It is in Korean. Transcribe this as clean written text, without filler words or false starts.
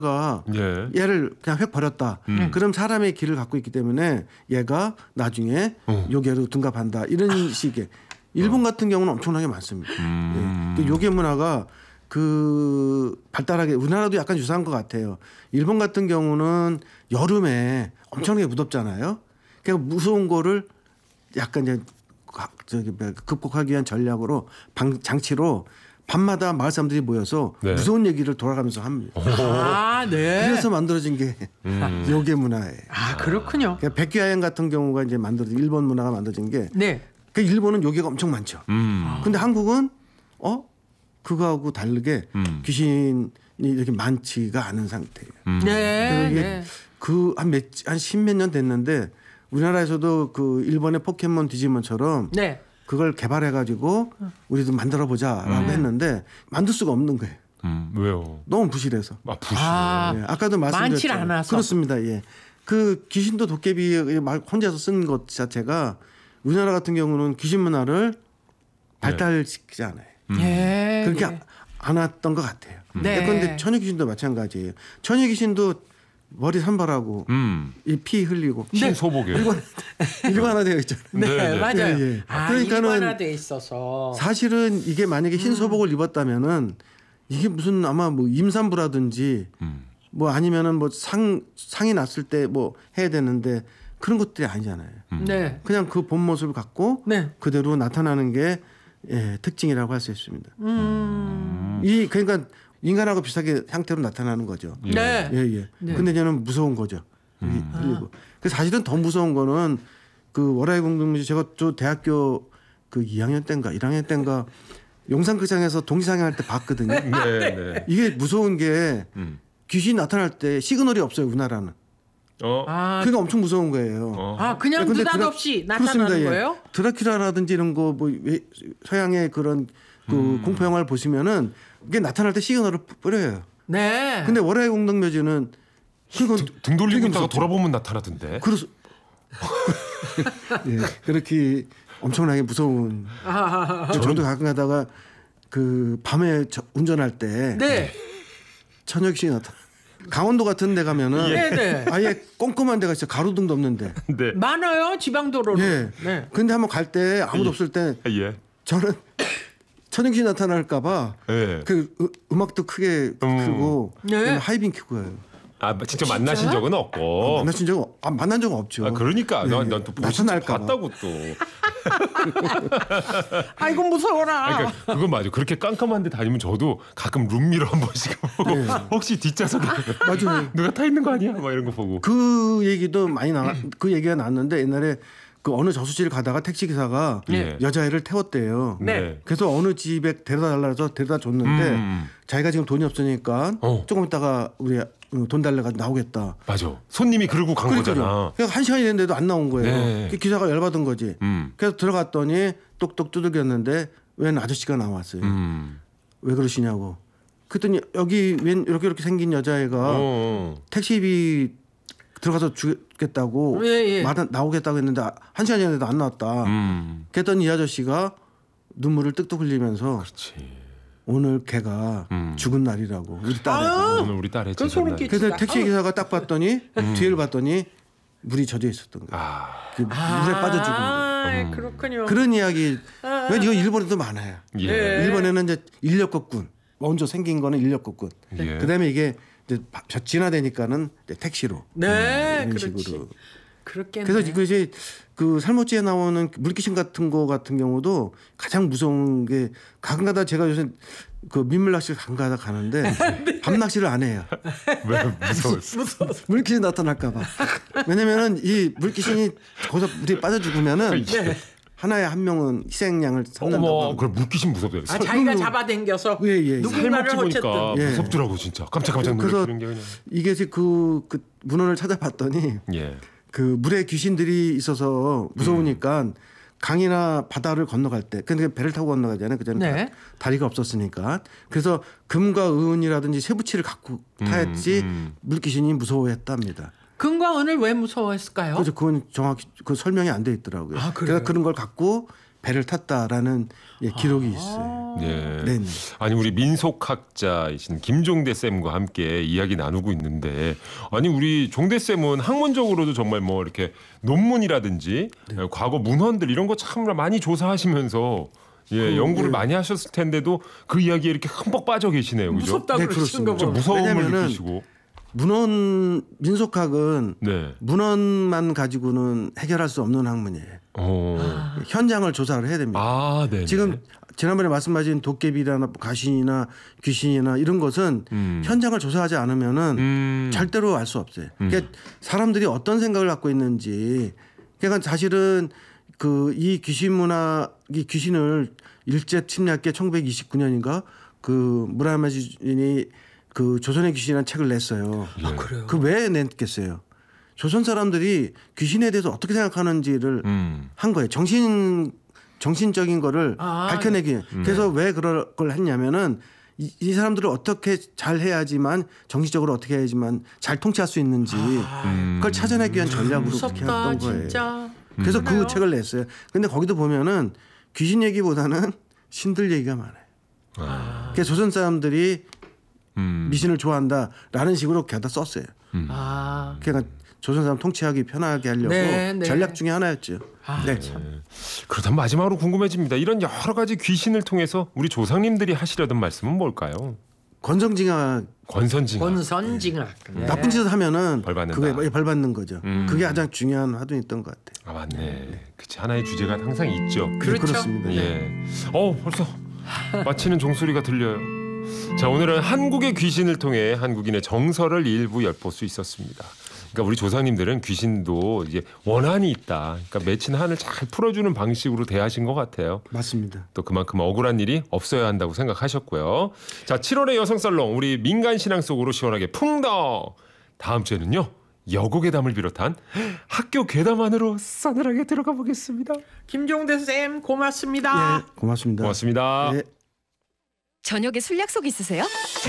가 예. 얘를 그냥 획 버렸다. 그럼 사람의 길을 갖고 있기 때문에 얘가 나중에 요괴로 둔갑한다. 이런 식의 일본 같은 경우는 엄청나게 많습니다. 예. 요괴 문화가 그 발달하게 우리나라도 약간 유사한 것 같아요. 일본 같은 경우는 여름에 엄청나게 무덥잖아요. 그러니까 무서운 거를 약간 이제 극복하기 위한 전략으로 장치로 밤마다 마을 사람들이 모여서 네. 무서운 얘기를 돌아가면서 합니다. 아, 네. 그래서 만들어진 게 요괴 문화예요. 아, 그렇군요. 그러니까 백귀야행 같은 경우가 이제 만들어진 일본 문화가 만들어진 게 네. 그 일본은 요괴가 엄청 많죠. 근데 한국은 그거하고 다르게 귀신이 이렇게 많지가 않은 상태예요. 네. 그래서 이게 네. 한 십몇 년 됐는데 우리나라에서도 그 일본의 포켓몬 디지몬처럼 네. 그걸 개발해가지고 우리도 만들어보자라고 했는데 만들 수가 없는 거예요. 왜요? 너무 부실해서. 부실. 예, 아까도 말씀드렸죠. 많질 않아서. 그렇습니다. 예. 그 귀신도 도깨비 혼자서 쓴 것 자체가 우리나라 같은 경우는 귀신 문화를 발달시키지 않아요. 예. 그렇게 예. 안 왔던 것 같아요. 네. 그런데 처녀 귀신도 마찬가지예요. 처녀 귀신도 머리 산발하고 이 피 흘리고 신소복에. 일관화되어 있잖아요. 네, 네, 네. 맞아요. 예, 예. 아, 그러니까는 일관화돼 있어서. 사실은 이게 만약에 흰 소복을 입었다면은 이게 무슨 아마 뭐 임산부라든지 뭐 아니면은 뭐 상이 났을 때 뭐 해야 되는데 그런 것들이 아니잖아요. 네. 그냥 그 본 모습을 갖고 네. 그대로 나타나는 게 특징이라고 할 수 있습니다. 이 그러니까 인간하고 비슷하게 형태로 나타나는 거죠. 네. 예. 네. 근데 저는 무서운 거죠. 그리고 사실은 더 무서운 거는 그 월화의 공동묘지 제가 저 대학교 그 2학년 때인가 1학년 때인가 용산극장에서 동시상영할 때 봤거든요. 네. 이게 무서운 게 귀신이 나타날 때 시그널이 없어요. 우리나라는. 아, 그러니까 엄청 무서운 거예요. 그냥 근데 느닷없이 그렇습니다. 나타나는 예. 거예요? 드라큘라라든지 이런 거 뭐 서양의 그런 그 공포 영화를 보시면은 이게 나타날 때 시그널을 뿌려요. 네. 근데 월화의 공동묘지는 그건 등 돌리고 되게 있다가 무섭죠. 돌아보면 나타나던데. 예, 그렇게 엄청나게 무서운. 저도 가끔 가다가 그 밤에 운전할 때 네. 처녀 귀신이 나타. 강원도 같은 데 가면은 네. 아예 꼼꼼한 데가 있어요. 가로등도 없는데. 네. 많아요, 지방도로는. 예. 네. 근데 한번 갈 때 아무도 없을 때 예. 저는 처녀 귀신 나타날까봐 예. 그 음악도 크게 끄고 네. 그다음에 하이빈 켜고 해요. 직접 만나신 적은 없고. 만난 적은 없죠. 그러니까 네. 난또 나타날까 봐. 봤다고 또. 아이고 무서워라. 그러니까 그건 맞아. 그렇게 깜깜한데 다니면 저도 가끔 룸미러 한 번씩 보고 혹시 뒷좌석에 맞아요. 누가 타 있는 거 아니야? 막 이런 거 보고. 그 얘기도 많이 그 얘기가 나왔는데 옛날에 그 어느 저수지를 가다가 택시 기사가 네. 여자애를 태웠대요. 네. 그래서 어느 집에 데려다 달라서 데려다 줬는데 자기가 지금 돈이 없으니까 조금 있다가 우리 돈 달래가 나오겠다. 맞아. 손님이 그러고 간 거잖아. 그러니까 1시간이 됐는데도 안 나온 거예요. 네. 그 기사가 열받은 거지. 그래서 들어갔더니 똑똑 두들겼는데 웬 아저씨가 나왔어요. 왜 그러시냐고. 그랬더니 여기 웬 이렇게 생긴 여자애가 택시비 들어가서 주겠다고 예. 나오겠다고 했는데 1시간이 됐는데도 안 나왔다. 그랬더니 이 아저씨가 눈물을 뚝뚝 흘리면서 그렇지. 오늘 걔가 죽은 날이라고 우리 딸애가. 오늘 우리 딸의 그 소름 끼. 그래서 택시 기사가 딱 봤더니 뒤를 봤더니 물이 젖어 있었던 거예요. 그 물에 빠져 죽은 거예요. 그렇군요. 그런 이야기. 왜 이거 일본에도 많아요. 예. 일본에는 이제 인력거꾼 먼저 생긴 거는 인력거꾼. 예. 그다음에 이게 이제 진화되니까는 이제 택시로. 네, 이런 그렇지. 식으로. 그렇겠네. 그래서 그 이제 그 살모찌에 나오는 물귀신 같은 경우도 가장 무서운 게 가끔가다 제가 요새 그 민물 낚시를 가끔가다 가는데 밤 낚시를 안 해요. 왜 무서웠어? 물귀신 나타날까봐. 왜냐면은 이 물귀신이 거기서 물에 빠져 죽으면은 하나에 한 명은 희생양을 삼는다고. 어머, 그래 물귀신 무섭대요. 자기가 잡아당겨서 예. 누군가를 살만 어쨌든. 찍으니까 예. 무섭더라고 진짜. 깜짝 그래서 놀라는 게 그냥. 이게 그 문헌을 찾아봤더니 예. 그 물에 귀신들이 있어서 무서우니까 강이나 바다를 건너갈 때 근데 배를 타고 건너가잖아요. 그전에 네. 다리가 없었으니까. 그래서 금과 은이라든지 쇠붙이를 갖고 타야지 물귀신이 무서워했답니다. 금과 은을 왜 무서워했을까요? 그래서 그건 정확히 그 설명이 안 돼 있더라고요. 아, 그래요? 그래서 그런 걸 갖고 배를 탔다라는 기록이 있어요. 예. 네. 아니 우리 민속학자이신 김종대 쌤과 함께 이야기 나누고 있는데 아니 우리 종대 쌤은 학문적으로도 정말 뭐 이렇게 논문이라든지 과거 문헌들 이런 거 참 많이 조사하시면서 연구를 많이 하셨을 텐데도 그 이야기에 이렇게 흠뻑 빠져 계시네요. 그죠? 무섭다 네, 그러시는 거 좀 봐. 무서움을 왜냐면은 느끼시고. 문헌 민속학은 네. 문헌만 가지고는 해결할 수 없는 학문이에요. 현장을 조사를 해야 됩니다. 아, 네. 지금 지난번에 말씀하신 도깨비나 가신이나 귀신이나 이런 것은 현장을 조사하지 않으면은 절대로 알 수 없어요. 그러니까 사람들이 어떤 생각을 갖고 있는지. 그러니까 사실은 그 이 귀신 문학이 귀신을 일제 침략계 1929년인가 그 무라마지인이 그 조선의 귀신이라는 책을 냈어요. 아, 그래요? 그 왜 냈겠어요? 조선 사람들이 귀신에 대해서 어떻게 생각하는지를 한 거예요. 정신적인 거를 밝혀내기 위해. 그래서 왜 그럴 걸 했냐면은 이 사람들을 어떻게 잘 해야지만 정신적으로 어떻게 해야지만 잘 통치할 수 있는지 그걸 찾아내기 위한 전략으로 그렇게 무섭다 했던 거예요. 진짜. 그래서 그 그러네요. 책을 냈어요. 근데 거기도 보면은 귀신 얘기보다는 신들 얘기가 많아요. 그래서 조선 사람들이 미신을 좋아한다라는 식으로 겨다 썼어요. 아, 그러니까 조선 사람 통치하기 편하게 하려고 네, 네. 전략 중에 하나였죠. 네. 그렇다면 마지막으로 궁금해집니다. 이런 여러 가지 귀신을 통해서 우리 조상님들이 하시려던 말씀은 뭘까요? 권성징악 권선징악. 권선징악. 네. 나쁜 짓을 하면은 벌 받는다. 그게 벌 받는 거죠. 그게 가장 중요한 화두였던 것 같아요. 아 맞네. 그치 하나의 주제가 항상 있죠. 그렇죠. 그렇습니다. 네. 예. 벌써 마치는 종소리가 들려요. 자 오늘은 한국의 귀신을 통해 한국인의 정서를 일부 엿볼 수 있었습니다. 그러니까 우리 조상님들은 귀신도 이제 원한이 있다. 그러니까 맺힌 한을 잘 풀어주는 방식으로 대하신 것 같아요. 맞습니다. 또 그만큼 억울한 일이 없어야 한다고 생각하셨고요. 자 7월의 여성살롱 우리 민간 신앙 속으로 시원하게 풍덩. 다음 주에는요. 여고 괴담을 비롯한 학교 괴담 안으로 싸늘하게 들어가 보겠습니다. 김종대 쌤 고맙습니다. 예, 고맙습니다. 고맙습니다. 예. 저녁에 술 약속 있으세요?